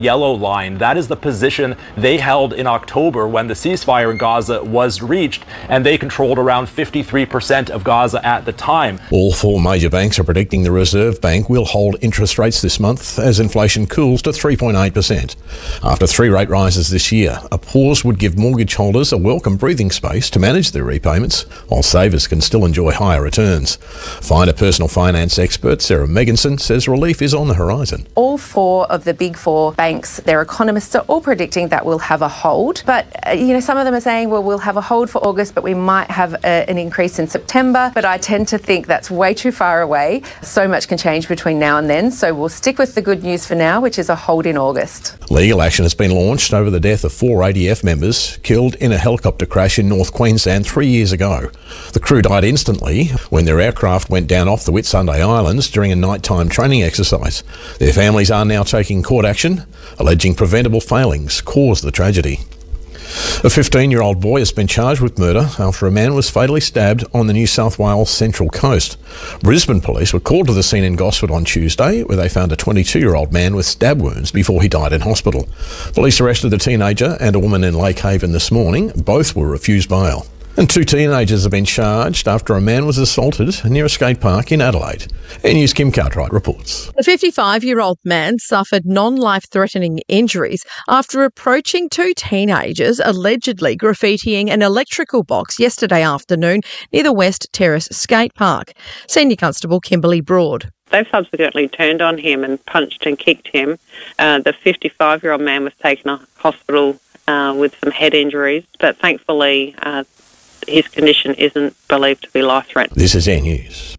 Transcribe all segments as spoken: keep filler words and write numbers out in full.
Yellow line. That is the position they held in October when the ceasefire in Gaza was reached, and they controlled around fifty-three percent of Gaza at the time. All four major banks are predicting the Reserve Bank will hold interest rates this month as inflation cools to three point eight percent. After three rate rises this year, a pause would give mortgage holders a welcome breathing space to manage their repayments, while savers can still enjoy higher returns. Find a personal finance expert, Sarah Megginson, says relief is on the horizon. All four of the big four banks, their economists are all predicting that we'll have a hold. But, uh, you know, some of them are saying, well, we'll have a hold for August, but we might have a, an increase in September. But I tend to think that's way too far away. So much can change between now and then. So we'll stick with the good news for now, which is a hold in August. Legal action has been launched over the death of four A D F members killed in a helicopter crash in North Queensland three years ago. The crew died instantly when their aircraft went down off the Whitsunday Islands during a nighttime training exercise. Their families are now taking court action, alleging preventable failings caused the tragedy. A fifteen-year-old boy has been charged with murder after a man was fatally stabbed on the New South Wales Central Coast. Brisbane police were called to the scene in Gosford on Tuesday, where they found a twenty-two-year-old man with stab wounds before he died in hospital. Police arrested the teenager and a woman in Lake Haven this morning. Both were refused bail. And two teenagers have been charged after a man was assaulted near a skate park in Adelaide. N News' Kim Cartwright reports. The fifty-five-year-old man suffered non-life-threatening injuries after approaching two teenagers allegedly graffitiing an electrical box yesterday afternoon near the West Terrace skate park. Senior Constable Kimberly Broad. They subsequently turned on him and punched and kicked him. Uh, the fifty-five-year-old man was taken to hospital uh, with some head injuries, but thankfully uh, his condition isn't believed to be life-threatening. This is N News.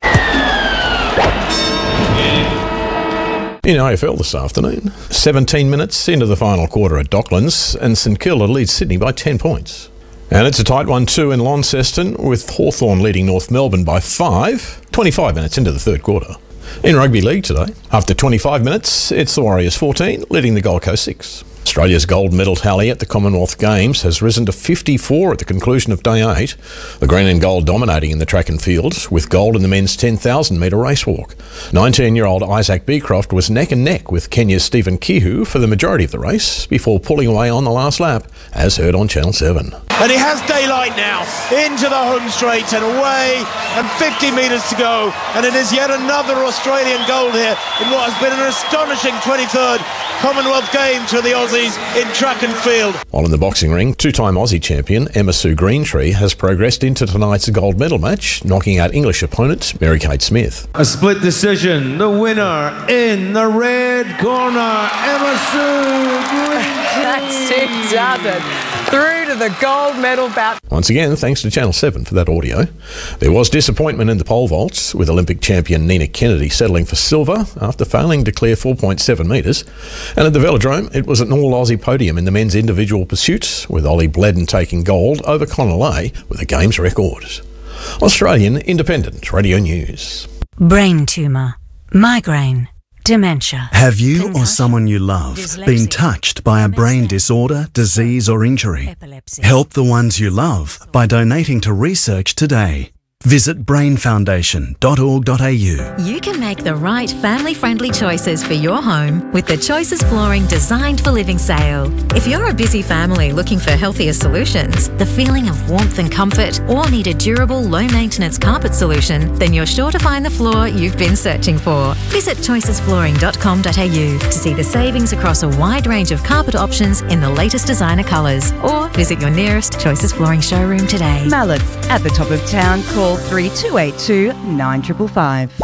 In A F L this afternoon, seventeen minutes into the final quarter at Docklands, and St Kilda leads Sydney by ten points. And it's a tight one too in Launceston, with Hawthorn leading North Melbourne by five, twenty-five minutes into the third quarter. In Rugby League today, after twenty-five minutes, it's the Warriors fourteen, leading the Gold Coast six. Australia's gold medal tally at the Commonwealth Games has risen to fifty-four at the conclusion of day eight. The green and gold dominating in the track and field, with gold in the men's ten thousand metre race walk. nineteen-year-old Isaac Beecroft was neck and neck with Kenya's Stephen Kihu for the majority of the race before pulling away on the last lap, as heard on Channel seven. And he has daylight now, into the home straight and away, and fifty metres to go. And it is yet another Australian gold here in what has been an astonishing twenty-third Commonwealth Games for the Aussies in track and field. While in the boxing ring, two-time Aussie champion Emma Sue Greentree has progressed into tonight's gold medal match, knocking out English opponent Mary-Kate Smith. A split decision, the winner in the red corner, Emma Sue Greentree. That's it, does it? Through to the gold medal bout. Once again, thanks to Channel seven for that audio. There was disappointment in the pole vaults, with Olympic champion Nina Kennedy settling for silver after failing to clear four point seven metres. And at the Velodrome, it was an all-Aussie podium in the men's individual pursuits, with Ollie Bledden taking gold over Connor Lay with a games record. Australian Independent Radio News. Brain tumour, migraine, dementia. Have you or someone you love been touched by a brain disorder, disease or injury? Help the ones you love by donating to research today. Visit brain foundation dot org dot a u. You can make the right family-friendly choices for your home with the Choices Flooring Designed for Living sale. If you're a busy family looking for healthier solutions, the feeling of warmth and comfort, or need a durable, low-maintenance carpet solution, then you're sure to find the floor you've been searching for. Visit choices flooring dot com dot a u to see the savings across a wide range of carpet options in the latest designer colours, or visit your nearest Choices Flooring showroom today. Mallards at the top of town. Call three two eight two, nine five five.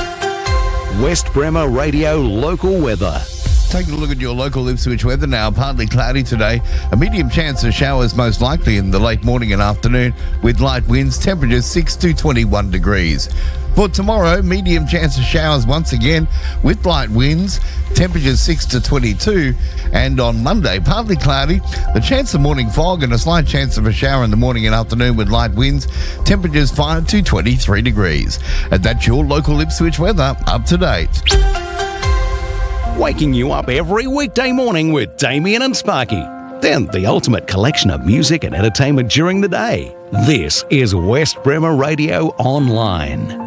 West Bremer Radio local weather. Taking a look at your local Ipswich weather now. Partly cloudy today. A medium chance of showers most likely in the late morning and afternoon, with light winds, temperatures six to twenty-one degrees. For tomorrow, medium chance of showers once again with light winds, temperatures six to twenty-two. And on Monday, partly cloudy, the chance of morning fog and a slight chance of a shower in the morning and afternoon with light winds, temperatures five to twenty-three degrees. And that's your local Ipswich weather, up to date. Waking you up every weekday morning with Damien and Sparky. Then the ultimate collection of music and entertainment during the day. This is West Bremer Radio Online.